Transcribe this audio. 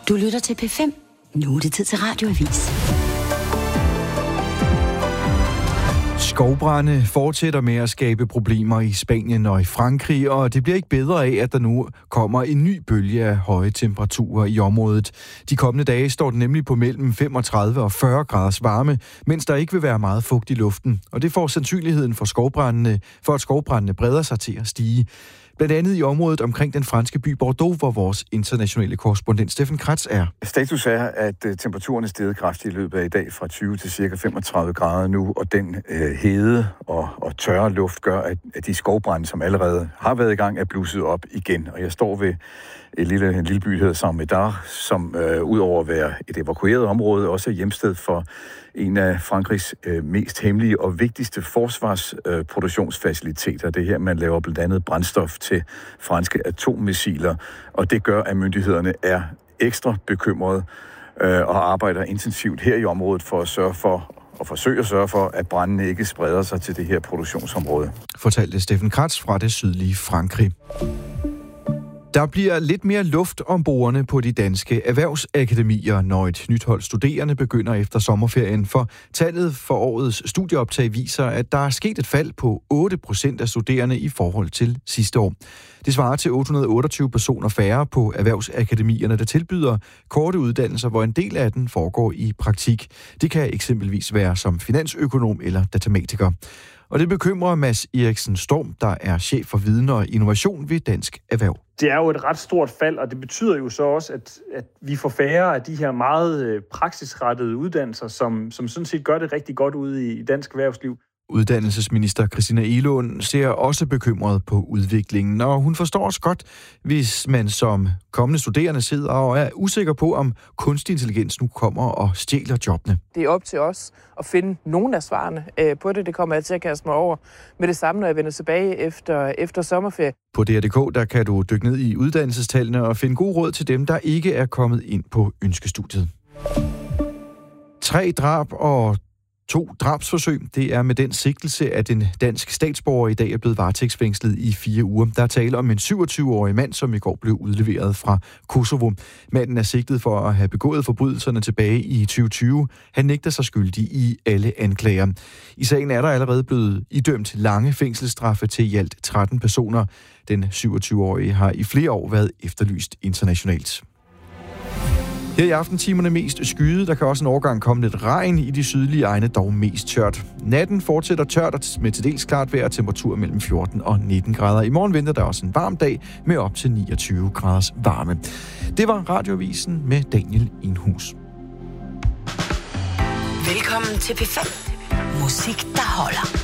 Du lytter til P5. Nu er det tid til Radioavis. Skovbrande fortsætter med at skabe problemer i Spanien og i Frankrig, og det bliver ikke bedre af, at der nu kommer en ny bølge af høje temperaturer i området. De kommende dage står det nemlig på mellem 35 og 40 graders varme, mens der ikke vil være meget fugt i luften. Og det får sandsynligheden for at skovbrandene breder sig til at stige. Blandt andet i området omkring den franske by Bordeaux, hvor vores internationale korrespondent Steffen Kratz er. Status er, at temperaturen er steget kraftigt i løbet af i dag fra 20 til ca. 35 grader nu, og den hede og tørre luft gør, at de skovbrande, som allerede har været i gang, er blusset op igen. Og jeg står ved en lille by, der hedder Saint-Médard, som udover at være et evakueret område, også er hjemsted for en af Frankrigs mest hemmelige og vigtigste forsvarsproduktionsfaciliteter. Det her, man laver blandt andet brændstof til franske atommissiler, og det gør, at myndighederne er ekstra bekymrede og arbejder intensivt her i området for at forsøge at sørge for, at brandene ikke spreder sig til det her produktionsområde. Fortalte Steffen Kratz fra det sydlige Frankrig. Der bliver lidt mere luft om bordene på de danske erhvervsakademier, når et nyt hold studerende begynder efter sommerferien, for tallet for årets studieoptag viser, at der er sket et fald på 8% af studerende i forhold til sidste år. Det svarer til 828 personer færre på erhvervsakademierne, der tilbyder korte uddannelser, hvor en del af den foregår i praktik. Det kan eksempelvis være som finansøkonom eller datamatiker. Og det bekymrer Mads Eriksen Storm, der er chef for viden og innovation ved Dansk Erhverv. Det er jo et ret stort fald, og det betyder jo så også, at vi får færre af de her meget praksisrettede uddannelser, som sådan set gør det rigtig godt ude i dansk erhvervsliv. Uddannelsesminister Christina Egelund ser også bekymret på udviklingen, og hun forstår også godt, hvis man som kommende studerende sidder og er usikker på, om kunstig intelligens nu kommer og stjæler jobbene. Det er op til os at finde nogle af svarene på det. Det kommer jeg til at kaste mig over med det samme, når jeg vender tilbage efter sommerferie. På DR.dk der kan du dykke ned i uddannelsestallene og finde gode råd til dem, der ikke er kommet ind på ønskestudiet. 3 drab og 2 drabsforsøg. Det er med den sigtelse, at en dansk statsborger i dag er blevet varetægtsfængslet i 4 uger. Der er tale om en 27-årig mand, som i går blev udleveret fra Kosovo. Manden er sigtet for at have begået forbrydelserne tilbage i 2020. Han nægter sig skyldig i alle anklager. I sagen er der allerede blevet idømt lange fængselsstraffe til i alt 13 personer. Den 27-årige har i flere år været efterlyst internationalt. Her i aftentimerne mest skyet. Der kan også en overgang komme lidt regn i de sydlige egne, dog mest tørt. Natten fortsætter tørt med til dels klart vejr og temperatur mellem 14 og 19 grader. I morgen venter der også en varm dag med op til 29 graders varme. Det var Radioavisen med Daniel Enhus. Velkommen til P5. Musik, der holder.